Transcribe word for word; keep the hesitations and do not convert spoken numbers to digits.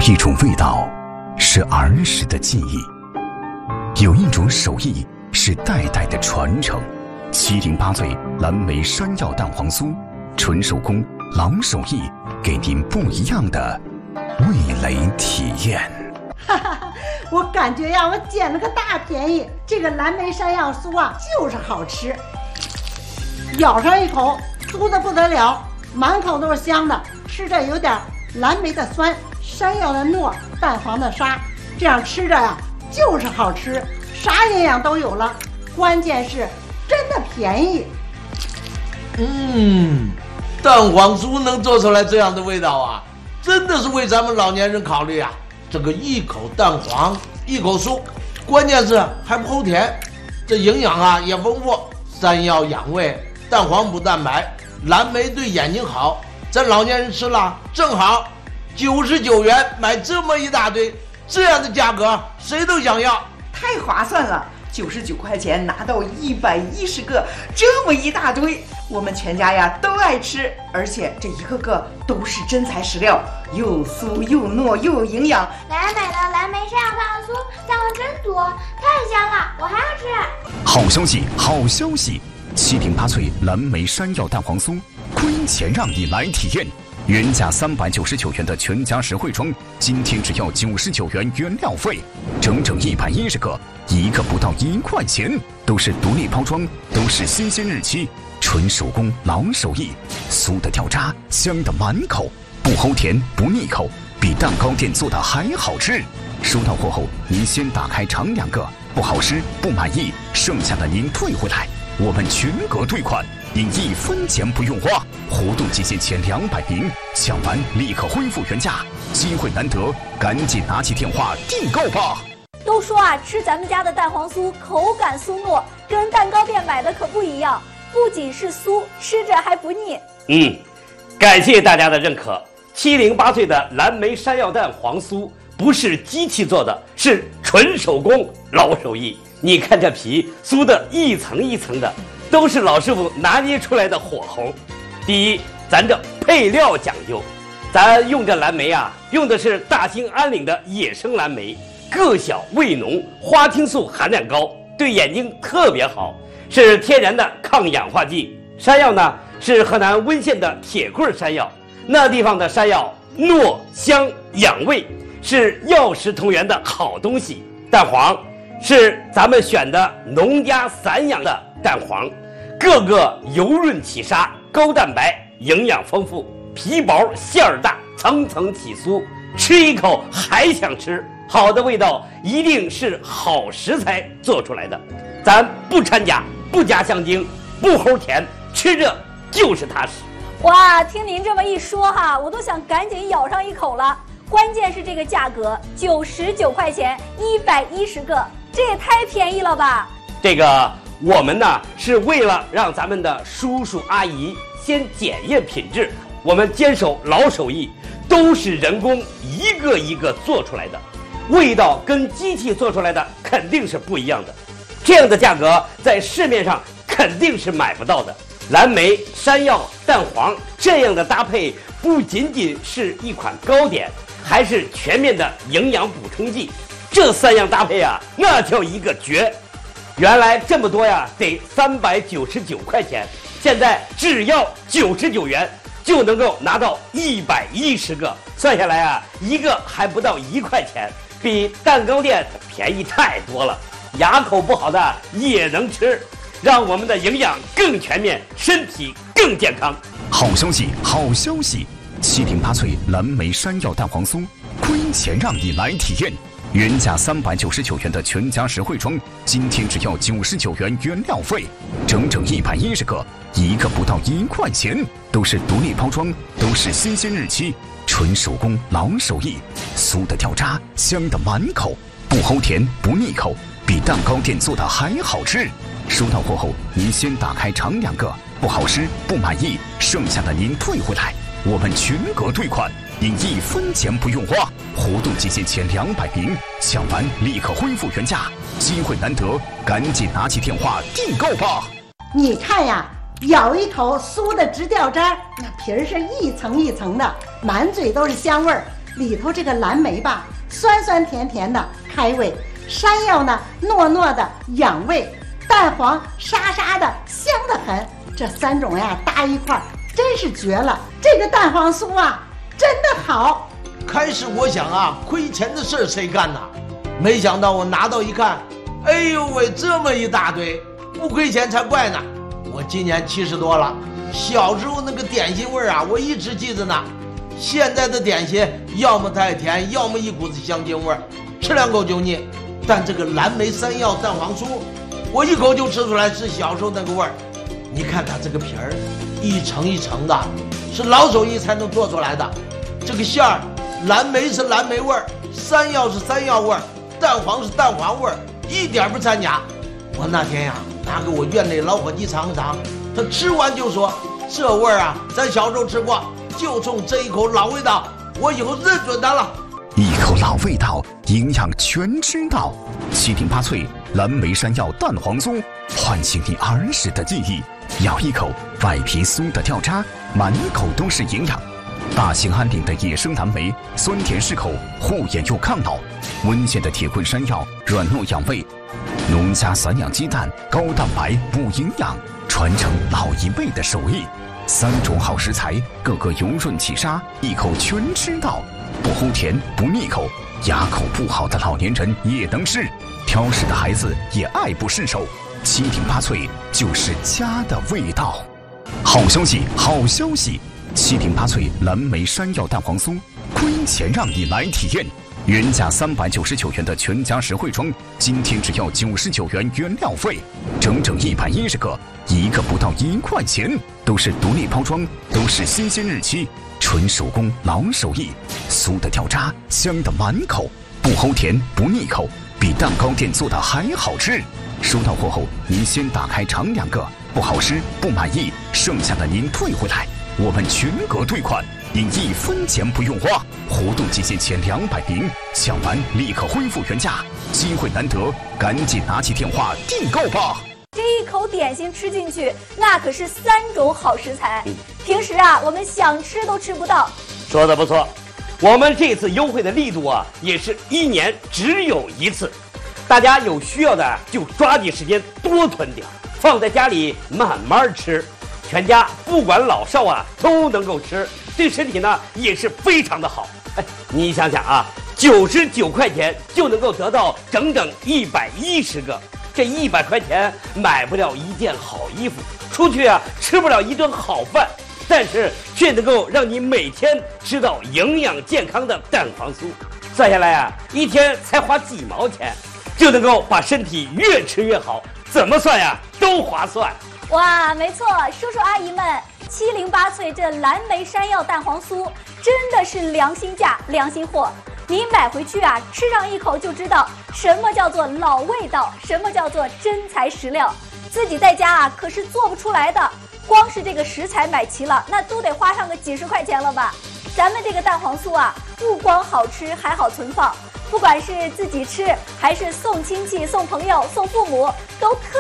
一种味道是儿时的记忆，有一种手艺是代代的传承。七零八醉蓝莓山药蛋黄酥，纯手工老手艺，给您不一样的味蕾体验。 哈哈，我感觉呀，我捡了个大便宜。这个蓝莓山药酥啊，就是好吃，咬上一口，酥的不得了，满口都是香的，吃着有点蓝莓的酸，山药的糯，蛋黄的沙，这样吃着呀，就是好吃，啥营养都有了，关键是真的便宜。 嗯，蛋黄酥能做出来这样的味道啊，真的是为咱们老年人考虑啊。这个一口蛋黄一口酥，关键是还不齁甜，这营养啊也丰富，山药养胃，蛋黄补蛋白，蓝莓对眼睛好，咱老年人吃了正好。九十九元买这么一大堆，这样的价格谁都想要， 太划算了。九十九块钱拿到一百一十个，这么一大堆，我们全家呀都爱吃，而且这一个个都是真材实料，又酥又糯又有营养。 奶奶买的蓝莓山药蛋黄酥蛋黄真多，太香了，我还要吃。 好消息，好消息！七零八脆蓝莓山药蛋黄酥，亏钱让你来体验。原价三百九十九元的全家实惠装，今天只要九十九元原料费，整整一百一十个，一个不到一块钱，都是独立包装，都是新鲜日期，纯手工老手艺，酥的掉渣，香的满口，不齁甜不腻口，比蛋糕店做的还好吃。收到货后，您先打开尝两个，不好吃不满意，剩下的您退回来，我们全额退款。您一分钱不用花，活动期限前两百名，抢完立刻恢复原价，机会难得，赶紧拿起电话订购吧。 都说啊，吃咱们家的蛋黄酥口感酥糯，跟蛋糕店买的可不一样，不仅是酥，吃着还不腻。 嗯，感谢大家的认可。七零八岁的蓝莓山药蛋黄酥不是机器做的，是纯手工老手艺。你看这皮酥的一层一层的，都是老师傅拿捏出来的火候。第一，咱这配料讲究，咱用这蓝莓啊，用的是大兴安岭的野生蓝莓，个小味浓，花青素含量高，对眼睛特别好，是天然的抗氧化剂。山药呢，是河南温县的铁棍山药，那地方的山药糯香养胃，是药食同源的好东西。蛋黄是咱们选的农家散养的蛋黄，个个油润起沙，高蛋白，营养丰富，皮薄馅儿大，层层起酥，吃一口还想吃。好的味道一定是好食材做出来的，咱不掺假，不加香精，不齁甜，吃着就是踏实。 哇，听您这么一说哈，我都想赶紧咬上一口了。关键是这个价格，九十九块钱，一百一十个，这也太便宜了吧！ 这个我们呢是为了让咱们的叔叔阿姨先检验品质，我们坚守老手艺，都是人工一个一个做出来的，味道跟机器做出来的肯定是不一样的。这样的价格在市面上肯定是买不到的。蓝莓、山药、蛋黄这样的搭配，不仅仅是一款糕点，还是全面的营养补充剂。这三样搭配啊，那叫一个绝。原来这么多呀，得三百九十九块钱，现在只要九十九元就能够拿到一百一十个，算下来啊，一个还不到一块钱，比蛋糕店便宜太多了。牙口不好的也能吃，让我们的营养更全面，身体更健康。 好消息，好消息！七零八脆蓝莓山药蛋黄酥，亏钱让你来体验。原价三百九十九元的全家实惠装，今天只要九十九元原料费，整整一百一十个，一个不到一块钱，都是独立包装，都是新鲜日期，纯手工老手艺，酥的掉渣，香的满口，不齁甜不腻口，比蛋糕店做的还好吃。收到货后，您先打开尝两个，不好吃不满意，剩下的您退回来，我们全额退款。您一分钱不用花，活动期限前两百名，抢完立刻恢复原价，机会难得，赶紧拿起电话订购吧。 你看呀，咬一口酥的直掉渣，那皮儿是一层一层的，满嘴都是香味儿， 里头这个蓝莓吧，酸酸甜甜的开胃，山药呢糯糯的养胃，蛋黄沙沙的香得很。这三种呀搭一块儿真是绝了，这个蛋黄酥啊真的好。 开始我想啊，亏钱的事儿谁干呐？没想到我拿到一看，哎呦喂，这么一大堆，不亏钱才怪呢。我今年七十多了，小时候那个点心味儿啊，我一直记着呢。现在的点心要么太甜，要么一股子香精味儿，吃两口就腻。但这个蓝莓山药蛋黄酥，我一口就吃出来是小时候那个味儿。你看它这个皮儿，一层一层的，是老手艺才能做出来的。这个馅儿，蓝莓是蓝莓味儿，山药是山药味儿，蛋黄是蛋黄味儿，一点不掺假。我那天呀，拿给我院内老伙计尝尝，他吃完就说：“这味儿啊，咱小时候吃过，就冲这一口老味道，我以后认准它了。” 一口老味道，营养全知道。七零八脆蓝莓山药蛋黄酥，唤醒你儿时的记忆。咬一口，外皮酥的掉渣，满口都是营养。大兴安岭的野生蓝莓，酸甜适口，护眼又抗老；温县的铁棍山药，软糯养胃；农家散养鸡蛋，高蛋白补营养，传承老一辈的手艺。三种好食材，个个油润起沙，一口全吃到，不齁甜不腻口，牙口不好的老年人也能吃，挑食的孩子也爱不释手。七零八脆就是家的味道。好消息，好消息！七零八脆蓝莓山药蛋黄酥，亏钱让你来体验。原价三百九十九元的全家实惠装，今天只要九十九元原料费，整整一百一十个，一个不到一块钱，都是独立包装，都是新鲜日期，纯手工老手艺，酥的掉渣，香的满口，不齁甜不腻口，比蛋糕店做的还好吃。收到货后，您先打开尝两个，不好吃不满意，剩下的您退回来，我们全额退款，您一分钱不用花。活动期限前两百名，抢完立刻恢复原价，机会难得，赶紧拿起电话订购吧。 这一口点心吃进去，那可是三种好食材，平时啊我们想吃都吃不到。 说的不错，我们这次优惠的力度啊，也是一年只有一次。大家有需要的就抓紧时间多囤点，放在家里慢慢吃，全家不管老少啊都能够吃，对身体呢也是非常的好。哎，你想想啊，九十九块钱就能够得到整整一百一十个，这一百块钱买不了一件好衣服，出去啊吃不了一顿好饭，但是却能够让你每天吃到营养健康的蛋黄酥，算下来啊，一天才花几毛钱。就能够把身体越吃越好，怎么算呀都划算。 哇，没错，叔叔阿姨们，七零八脆这蓝莓山药蛋黄酥真的是良心价良心货，你买回去啊吃上一口就知道什么叫做老味道，什么叫做真材实料，自己在家啊可是做不出来的，光是这个食材买齐了那都得花上个几十块钱了吧。咱们这个蛋黄酥啊不光好吃还好存放，不管是自己吃还是送亲戚送朋友送父母都特